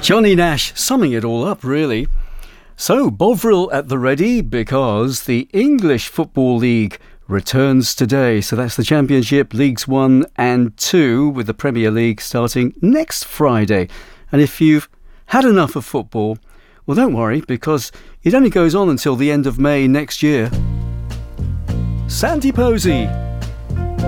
Johnny Nash summing it all up, really. So, Bovril at the ready because the English Football League returns today. So that's the Championship, Leagues 1 and 2, with the Premier League starting next Friday. And if you've had enough of football, well, don't worry, because it only goes on until the end of May next year. Sandy Posey.